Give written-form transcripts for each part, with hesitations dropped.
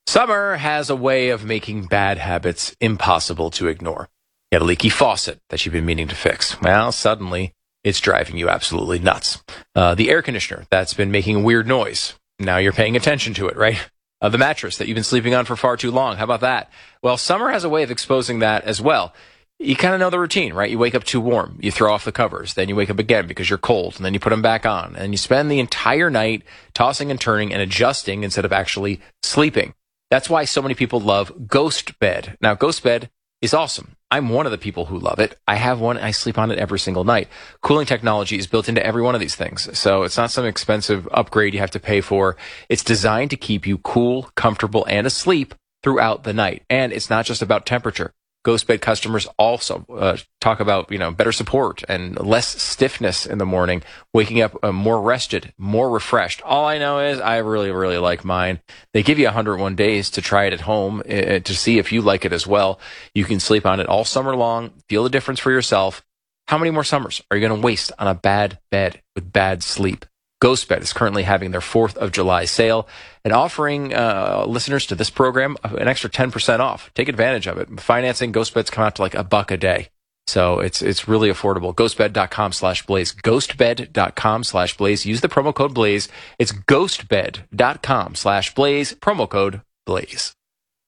Summer has a way of making bad habits impossible to ignore. You had a leaky faucet that you've been meaning to fix. Well, suddenly it's driving you absolutely nuts. The air conditioner that's been making a weird noise. Now you're paying attention to it, right? The mattress that you've been sleeping on for far too long. How about that? Well, summer has a way of exposing that as well. You kind of know the routine, right? You wake up too warm. You throw off the covers. Then you wake up again because you're cold. And then you put them back on. And you spend the entire night tossing and turning and adjusting instead of actually sleeping. That's why so many people love Ghost Bed. Now, Ghost Bed is awesome. I'm one of the people who love it. I have one. I sleep on it every single night. Cooling technology is built into every one of these things. So it's not some expensive upgrade you have to pay for. It's designed to keep you cool, comfortable, and asleep throughout the night. And it's not just about temperature. Ghost Bed customers also talk about, better support and less stiffness in the morning, waking up more rested, more refreshed. All I know is I really, really like mine. They give you 101 days to try it at home to see if you like it as well. You can sleep on it all summer long, feel the difference for yourself. How many more summers are you going to waste on a bad bed with bad sleep? Ghost Bed is currently having their 4th of July sale and offering listeners to this program an extra 10% off. Take advantage of it. Financing Ghost Beds come out to like $1 a day. So it's really affordable. Ghostbed.com/Blaze. Ghostbed.com/Blaze. Use the promo code Blaze. It's ghostbed.com/Blaze. Promo code Blaze.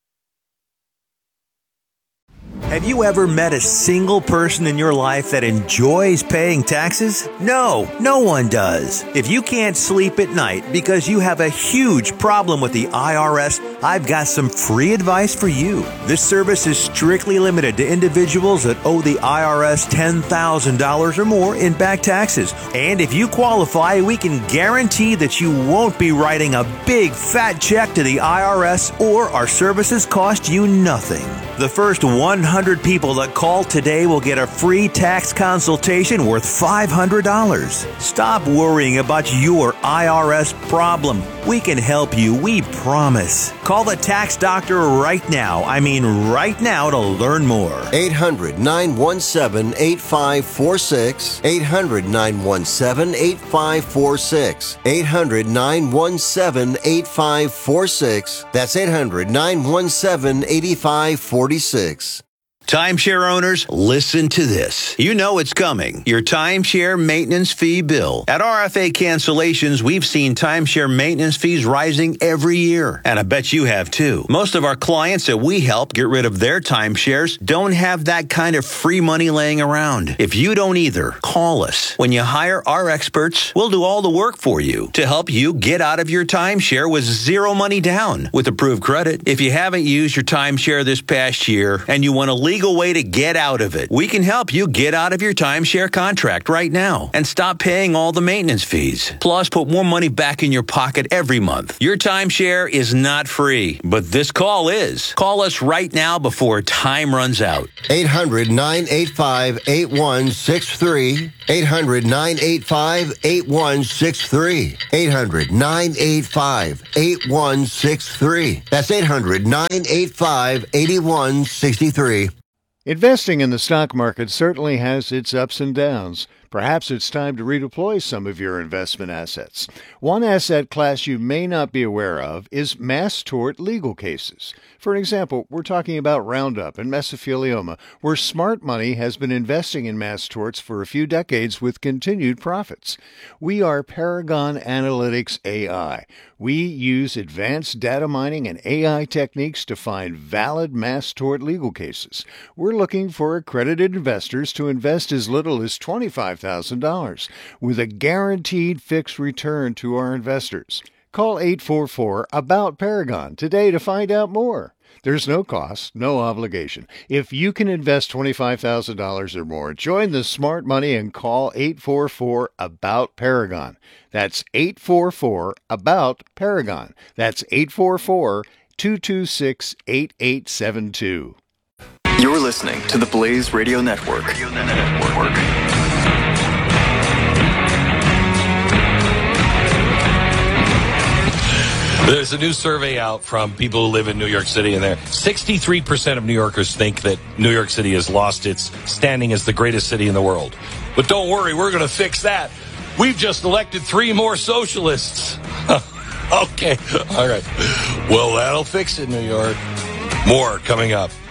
Have you ever met a single person in your life that enjoys paying taxes? No one does. If you can't sleep at night because you have a huge problem with the IRS, I've got some free advice for you. This service is strictly limited to individuals that owe the IRS $10,000 or more in back taxes. And if you qualify, we can guarantee that you won't be writing a big fat check to the IRS, or our services cost you nothing. The first 100 people that call today will get a free tax consultation worth $500. Stop worrying about your IRS problem. We can help you, we promise. Call the tax doctor right now. I mean right now to learn more. 800-917-8546. 800-917-8546. 800-917-8546. That's 800-917-8546. Timeshare owners, listen to this. You know it's coming. Your timeshare maintenance fee bill. At RFA Cancellations, we've seen timeshare maintenance fees rising every year. And I bet you have too. Most of our clients that we help get rid of their timeshares don't have that kind of free money laying around. If you don't either, call us. When you hire our experts, we'll do all the work for you to help you get out of your timeshare with zero money down with approved credit. If you haven't used your timeshare this past year and you want to legal way to get out of it, we can help you get out of your timeshare contract right now and stop paying all the maintenance fees. Plus, put more money back in your pocket every month. Your timeshare is not free, but this call is. Call us right now before time runs out. 800-985-8163. 800-985-8163. 800-985-8163. That's 800-985-8163. Investing in the stock market certainly has its ups and downs. Perhaps it's time to redeploy some of your investment assets. One asset class you may not be aware of is mass tort legal cases. For example, we're talking about Roundup and mesothelioma, where smart money has been investing in mass torts for a few decades with continued profits. We are Paragon Analytics AI. We use advanced data mining and AI techniques to find valid mass tort legal cases. We're looking for accredited investors to invest as little as $25,000 with a guaranteed fixed return to our investors. Call 844-ABOUT-PARAGON today to find out more. There's no cost, no obligation. If you can invest $25,000 or more, join the smart money and call 844-ABOUT-PARAGON. That's 844-ABOUT-PARAGON. That's 844-226-8872. You're listening to the Blaze Radio Network. There's a new survey out from people who live in New York City, and 63% of New Yorkers think that New York City has lost its standing as the greatest city in the world. But don't worry, we're going to fix that. We've just elected 3 more socialists. Okay. All right. Well, that'll fix it, New York. More coming up.